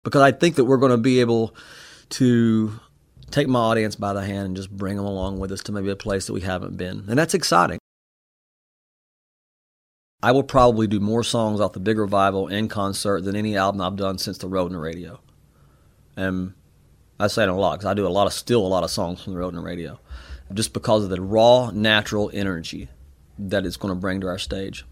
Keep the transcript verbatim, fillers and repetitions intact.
because I think that we're going to be able to take my audience by the hand and just bring them along with us to maybe a place that we haven't been. And that's exciting. I will probably do more songs off the Big Revival in concert than any album I've done since The Road and the Radio. And I say it a lot because I do a lot of, still a lot of songs from The Road and the Radio, just because of the raw, natural energy that it's going to bring to our stage.